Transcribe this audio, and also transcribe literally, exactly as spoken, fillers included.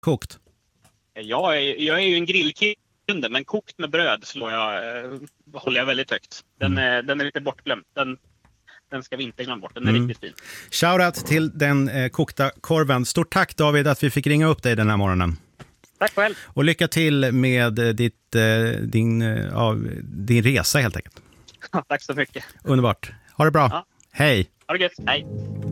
kokt? Jag är, jag är ju en grillkunde, men kokt med bröd slår jag, eh, håller jag väldigt högt. Den, mm. är, den är lite bortglömd. Den, den ska vi inte glömma bort. Den är mm. riktigt fin. Shoutout till den eh, kokta korven. Stort tack David att vi fick ringa upp dig den här morgonen. Tack själv. Och lycka till med ditt, eh, din, eh, ja, din resa helt enkelt. Tack så mycket. Underbart. Ha det bra. Ja. Hej. Ha det gött. Hej.